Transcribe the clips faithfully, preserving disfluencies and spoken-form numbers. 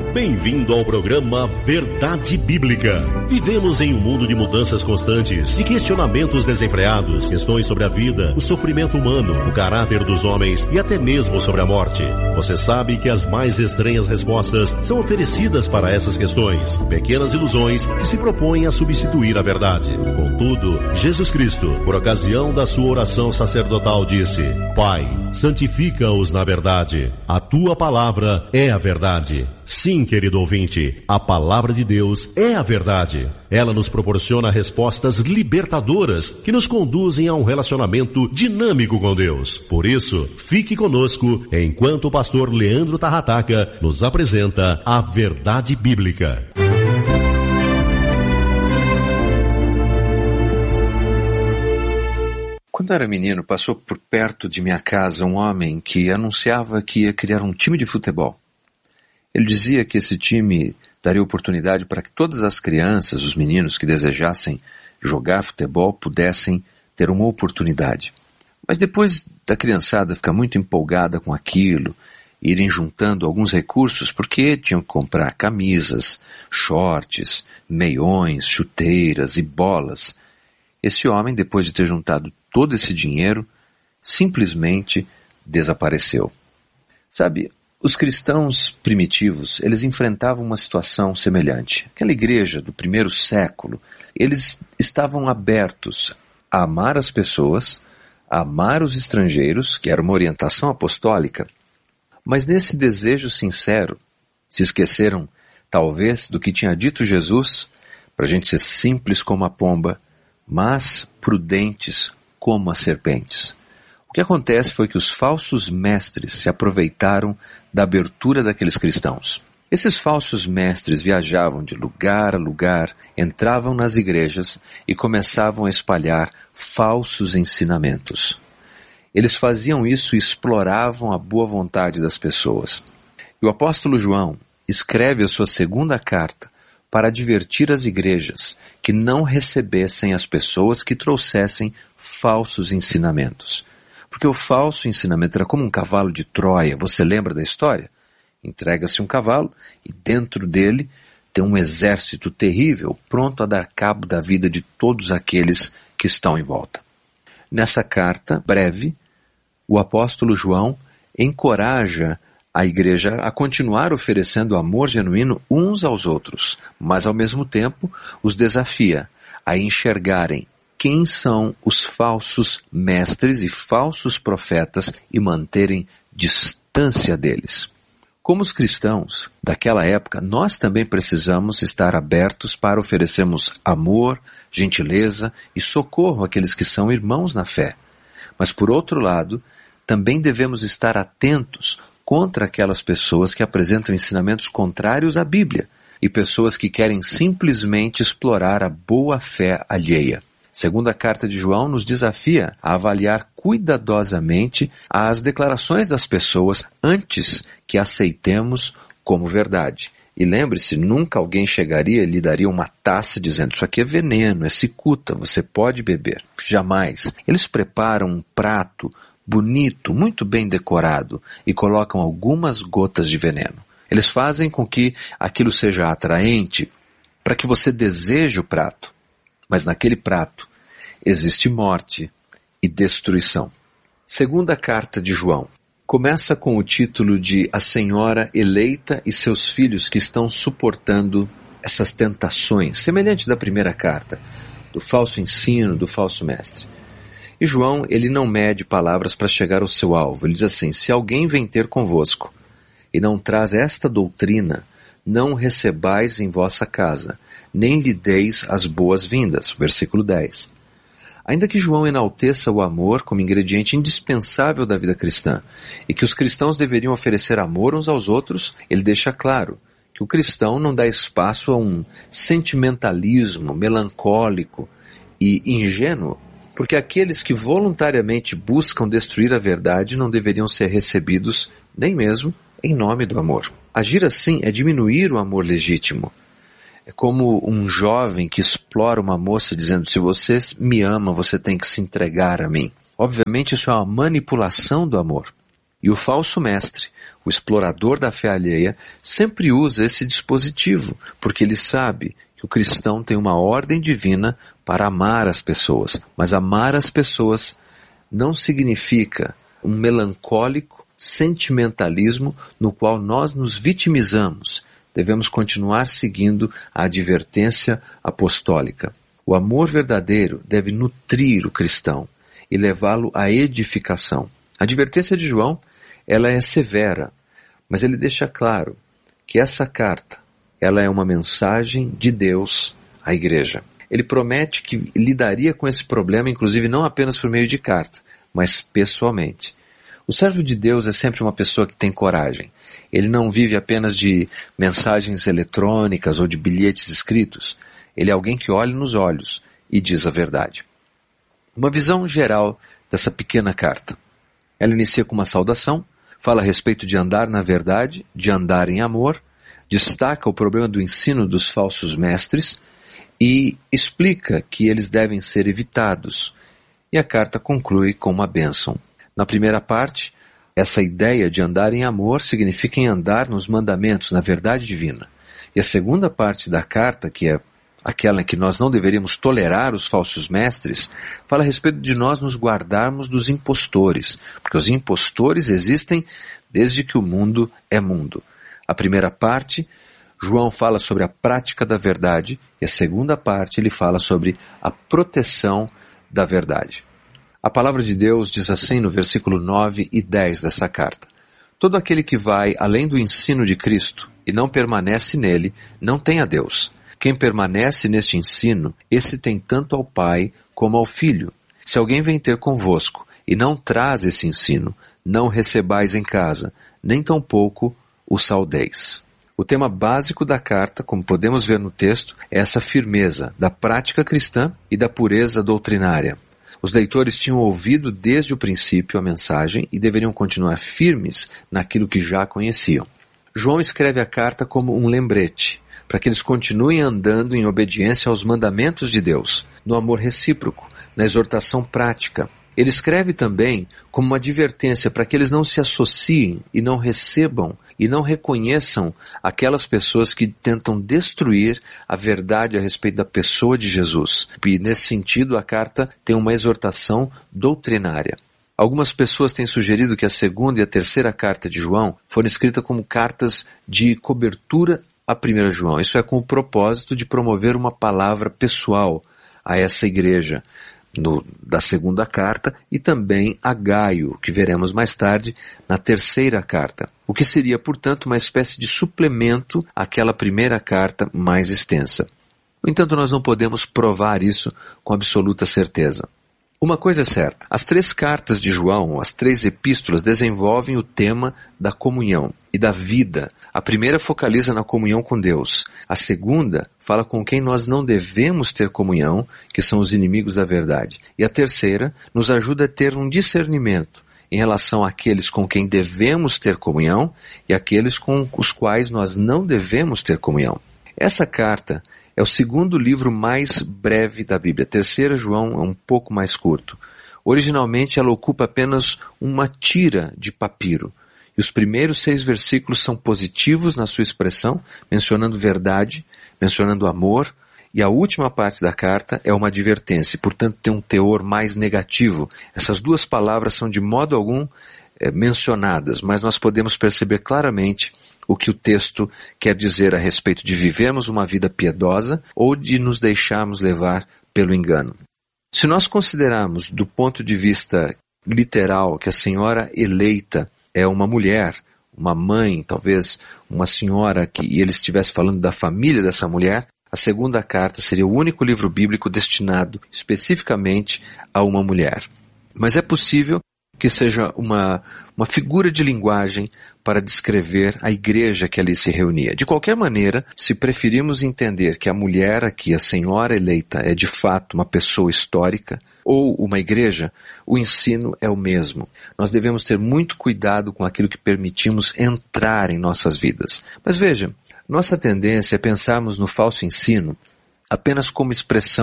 Bem-vindo ao programa Verdade Bíblica. Vivemos em um mundo de mudanças constantes, de questionamentos desenfreados, questões sobre a vida, o sofrimento humano, o caráter dos homens e até mesmo sobre a morte. Você sabe que as mais estranhas respostas são oferecidas para essas questões, pequenas ilusões que se propõem a substituir a verdade. Contudo, Jesus Cristo, por ocasião da sua oração sacerdotal, disse: Pai, santifica-os na verdade. A tua palavra é a verdade. Sim, querido ouvinte, a palavra de Deus é a verdade. Ela nos proporciona respostas libertadoras que nos conduzem a um relacionamento dinâmico com Deus. Por isso, fique conosco enquanto o pastor Leandro Tarrataca nos apresenta a Verdade Bíblica. Quando eu era menino, passou por perto de minha casa um homem que anunciava que ia criar um time de futebol. Ele dizia que esse time daria oportunidade para que todas as crianças, os meninos que desejassem jogar futebol, pudessem ter uma oportunidade. Mas depois da criançada ficar muito empolgada com aquilo, irem juntando alguns recursos, porque tinham que comprar camisas, shorts, meiões, chuteiras e bolas, esse homem, depois de ter juntado todo esse dinheiro, simplesmente desapareceu. Sabe, os cristãos primitivos, eles enfrentavam uma situação semelhante. Aquela igreja do primeiro século, eles estavam abertos a amar as pessoas, a amar os estrangeiros, que era uma orientação apostólica, mas nesse desejo sincero, se esqueceram, talvez, do que tinha dito Jesus, para a gente ser simples como a pomba, mas prudentes como as serpentes. O que acontece foi que os falsos mestres se aproveitaram da abertura daqueles cristãos. Esses falsos mestres viajavam de lugar a lugar, entravam nas igrejas e começavam a espalhar falsos ensinamentos. Eles faziam isso e exploravam a boa vontade das pessoas. E o apóstolo João escreve a sua segunda carta para advertir as igrejas que não recebessem as pessoas que trouxessem falsos ensinamentos. Porque o falso ensinamento era como um cavalo de Troia. Você lembra da história? Entrega-se um cavalo e dentro dele tem um exército terrível pronto a dar cabo da vida de todos aqueles que estão em volta. Nessa carta breve, o apóstolo João encoraja a igreja a continuar oferecendo amor genuíno uns aos outros, mas ao mesmo tempo os desafia a enxergarem quem são os falsos mestres e falsos profetas e manterem distância deles. Como os cristãos daquela época, nós também precisamos estar abertos para oferecermos amor, gentileza e socorro àqueles que são irmãos na fé. Mas por outro lado, também devemos estar atentos contra aquelas pessoas que apresentam ensinamentos contrários à Bíblia e pessoas que querem simplesmente explorar a boa fé alheia. Segunda carta de João nos desafia a avaliar cuidadosamente as declarações das pessoas antes que aceitemos como verdade. E lembre-se, nunca alguém chegaria e lhe daria uma taça dizendo: isso aqui é veneno, é cicuta, você pode beber. Jamais. Eles preparam um prato bonito, muito bem decorado, e colocam algumas gotas de veneno. Eles fazem com que aquilo seja atraente para que você deseje o prato. Mas naquele prato existe morte e destruição. Segunda carta de João começa com o título de A Senhora Eleita e seus filhos que estão suportando essas tentações, semelhante da primeira carta, do falso ensino, do falso mestre. E João, ele não mede palavras para chegar ao seu alvo. Ele diz assim: se alguém vem ter convosco e não traz esta doutrina, não recebais em vossa casa, nem lhe deis as boas-vindas. Versículo dez. Ainda que João enalteça o amor como ingrediente indispensável da vida cristã e que os cristãos deveriam oferecer amor uns aos outros, ele deixa claro que o cristão não dá espaço a um sentimentalismo melancólico e ingênuo, porque aqueles que voluntariamente buscam destruir a verdade não deveriam ser recebidos nem mesmo em nome do amor. Agir assim é diminuir o amor legítimo. É como um jovem que explora uma moça dizendo: se você me ama, você tem que se entregar a mim. Obviamente isso é uma manipulação do amor. E o falso mestre, o explorador da fé alheia, sempre usa esse dispositivo, porque ele sabe que o cristão tem uma ordem divina para amar as pessoas. Mas amar as pessoas não significa um melancólico sentimentalismo no qual nós nos vitimizamos. Devemos continuar seguindo a advertência apostólica. O amor verdadeiro deve nutrir o cristão e levá-lo à edificação. A advertência de João, ela é severa, mas ele deixa claro que essa carta, ela é uma mensagem de Deus à igreja. Ele promete que lidaria com esse problema, inclusive não apenas por meio de carta, mas pessoalmente. O servo de Deus é sempre uma pessoa que tem coragem. Ele não vive apenas de mensagens eletrônicas ou de bilhetes escritos. Ele é alguém que olha nos olhos e diz a verdade. Uma visão geral dessa pequena carta. Ela inicia com uma saudação, fala a respeito de andar na verdade, de andar em amor, destaca o problema do ensino dos falsos mestres e explica que eles devem ser evitados. E a carta conclui com uma bênção. Na primeira parte, essa ideia de andar em amor significa em andar nos mandamentos, na verdade divina. E a segunda parte da carta, que é aquela em que nós não deveríamos tolerar os falsos mestres, fala a respeito de nós nos guardarmos dos impostores, porque os impostores existem desde que o mundo é mundo. A primeira parte, João fala sobre a prática da verdade, e a segunda parte ele fala sobre a proteção da verdade. A palavra de Deus diz assim no versículo nove e dez dessa carta: todo aquele que vai além do ensino de Cristo e não permanece nele, não tem a Deus. Quem permanece neste ensino, esse tem tanto ao Pai como ao Filho. Se alguém vem ter convosco e não traz esse ensino, não recebais em casa, nem tampouco o saudeis. O tema básico da carta, como podemos ver no texto, é essa firmeza da prática cristã e da pureza doutrinária. Os leitores tinham ouvido desde o princípio a mensagem e deveriam continuar firmes naquilo que já conheciam. João escreve a carta como um lembrete, para que eles continuem andando em obediência aos mandamentos de Deus, no amor recíproco, na exortação prática. Ele escreve também como uma advertência para que eles não se associem e não recebam e não reconheçam aquelas pessoas que tentam destruir a verdade a respeito da pessoa de Jesus. E nesse sentido a carta tem uma exortação doutrinária. Algumas pessoas têm sugerido que a segunda e a terceira carta de João foram escritas como cartas de cobertura a primeira João. Isso é com o propósito de promover uma palavra pessoal a essa igreja no, da segunda carta e também a Gaio, que veremos mais tarde na terceira carta. O que seria, portanto, uma espécie de suplemento àquela primeira carta mais extensa. No entanto, nós não podemos provar isso com absoluta certeza. Uma coisa é certa, as três cartas de João, as três epístolas, desenvolvem o tema da comunhão e da vida. A primeira focaliza na comunhão com Deus. A segunda fala com quem nós não devemos ter comunhão, que são os inimigos da verdade. E a terceira nos ajuda a ter um discernimento em relação àqueles com quem devemos ter comunhão e àqueles com os quais nós não devemos ter comunhão. Essa carta é o segundo livro mais breve da Bíblia. A terceira, João, é um pouco mais curto. Originalmente ela ocupa apenas uma tira de papiro. E os primeiros seis versículos são positivos na sua expressão, mencionando verdade, mencionando amor. E a última parte da carta é uma advertência, portanto tem um teor mais negativo. Essas duas palavras são de modo algum é, mencionadas, mas nós podemos perceber claramente o que o texto quer dizer a respeito de vivermos uma vida piedosa ou de nos deixarmos levar pelo engano. Se nós considerarmos do ponto de vista literal que a senhora eleita é uma mulher, uma mãe, talvez uma senhora, que, e ele estivesse falando da família dessa mulher, a segunda carta seria o único livro bíblico destinado especificamente a uma mulher. Mas é possível que seja uma, uma figura de linguagem para descrever a igreja que ali se reunia. De qualquer maneira, se preferirmos entender que a mulher aqui, a senhora eleita, é de fato uma pessoa histórica ou uma igreja, o ensino é o mesmo. Nós devemos ter muito cuidado com aquilo que permitimos entrar em nossas vidas. Mas veja, nossa tendência é pensarmos no falso ensino apenas como expressão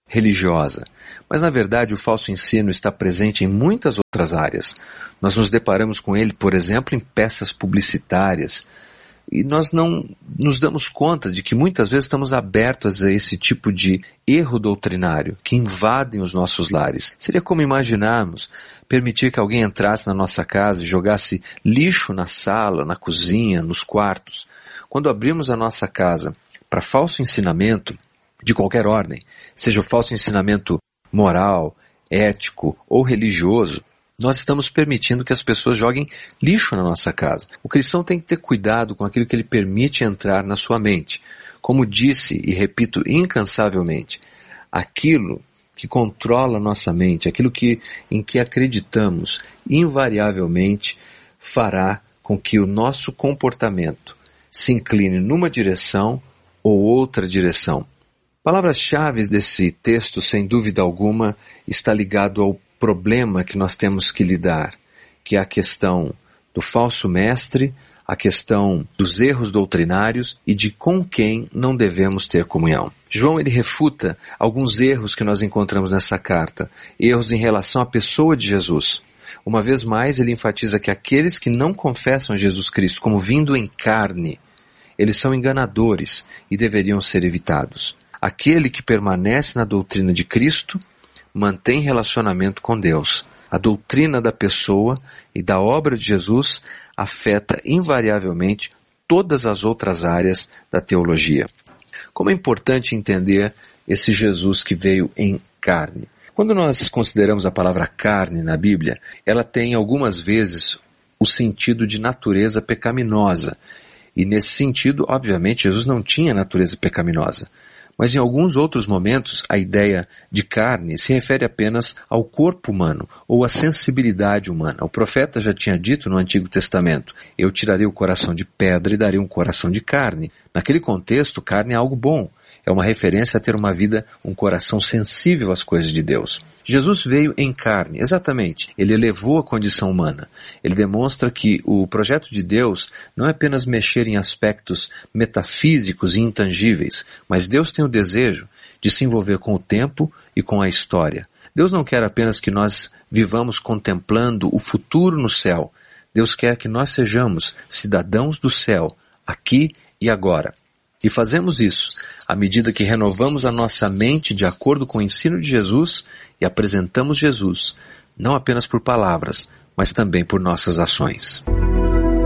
religiosa. Mas, na verdade, o falso ensino está presente em muitas outras áreas. Nós nos deparamos com ele, por exemplo, em peças publicitárias. E nós não nos damos conta de que muitas vezes estamos abertos a esse tipo de erro doutrinário que invadem os nossos lares. Seria como imaginarmos permitir que alguém entrasse na nossa casa e jogasse lixo na sala, na cozinha, nos quartos. Quando abrimos a nossa casa para falso ensinamento de qualquer ordem, seja o falso ensinamento moral, ético ou religioso, nós estamos permitindo que as pessoas joguem lixo na nossa casa. O cristão tem que ter cuidado com aquilo que ele permite entrar na sua mente. Como disse e repito incansavelmente, aquilo que controla a nossa mente, aquilo que, em que acreditamos, invariavelmente fará com que o nosso comportamento se incline numa direção ou outra direção. Palavras-chave desse texto, sem dúvida alguma, está ligado ao problema que nós temos que lidar, que é a questão do falso mestre, a questão dos erros doutrinários e de com quem não devemos ter comunhão. João ele refuta alguns erros que nós encontramos nessa carta, erros em relação à pessoa de Jesus. Uma vez mais, ele enfatiza que aqueles que não confessam Jesus Cristo como vindo em carne, eles são enganadores e deveriam ser evitados. Aquele que permanece na doutrina de Cristo mantém relacionamento com Deus. A doutrina da pessoa e da obra de Jesus afeta invariavelmente todas as outras áreas da teologia. Como é importante entender esse Jesus que veio em carne. Quando nós consideramos a palavra carne na Bíblia, ela tem algumas vezes o sentido de natureza pecaminosa. E nesse sentido, obviamente, Jesus não tinha natureza pecaminosa. Mas em alguns outros momentos, a ideia de carne se refere apenas ao corpo humano ou à sensibilidade humana. O profeta já tinha dito no Antigo Testamento, eu tirarei o coração de pedra e darei um coração de carne. Naquele contexto, carne é algo bom. É uma referência a ter uma vida, um coração sensível às coisas de Deus. Jesus veio em carne, exatamente. Ele elevou a condição humana. Ele demonstra que o projeto de Deus não é apenas mexer em aspectos metafísicos e intangíveis, mas Deus tem o desejo de se envolver com o tempo e com a história. Deus não quer apenas que nós vivamos contemplando o futuro no céu. Deus quer que nós sejamos cidadãos do céu, aqui e agora. E fazemos isso à medida que renovamos a nossa mente de acordo com o ensino de Jesus e apresentamos Jesus, não apenas por palavras, mas também por nossas ações.